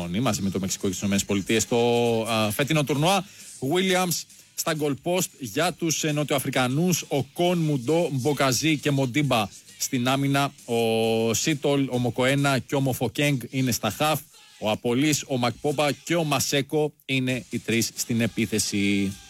οργανώνει μαζί με το Μεξικό και τις ΗΠΑ στο φετινό τουρνουά. Williams στα goal post για τους Νοτιοαφρικανούς, ο Κον, Μουντό, Μποκαζί και Μοντίμπα στην άμυνα, ο Σίτολ, ο Μοκοένα και ο Μοφοκέγκ είναι στα χαφ, ο Απολής, ο Μακπόμπα και ο Μασέκο είναι οι τρεις στην επίθεση.